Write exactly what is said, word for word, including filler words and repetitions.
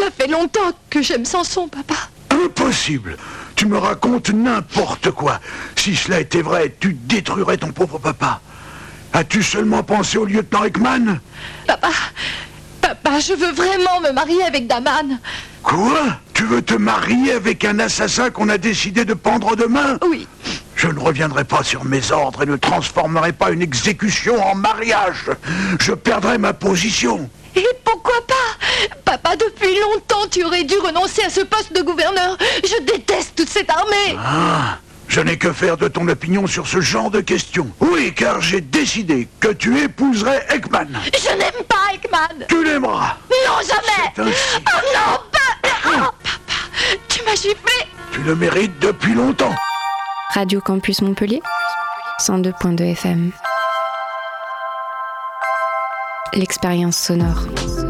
Cela fait longtemps que j'aime Samson, papa. Impossible. Tu me racontes n'importe quoi. Si cela était vrai, tu détruirais ton pauvre papa. As-tu seulement pensé au lieutenant Ekman? Papa, papa, je veux vraiment me marier avec Daman. Quoi? Tu veux te marier avec un assassin qu'on a décidé de pendre demain? Oui. Je ne reviendrai pas sur mes ordres et ne transformerai pas une exécution en mariage. Je perdrai ma position. Et pourquoi pas? Papa, depuis longtemps, tu aurais dû renoncer à ce poste de gouverneur. Je déteste toute cette armée. Ah, je n'ai que faire de ton opinion sur ce genre de questions. Oui, car j'ai décidé que tu épouserais Ekman. Je n'aime pas Ekman. Tu l'aimeras. Non, jamais. C'est ainsi. Oh non, papa. Oh, papa, tu m'as giflé. Tu le mérites depuis longtemps. Radio Campus Montpellier, cent deux point deux F M. L'expérience sonore.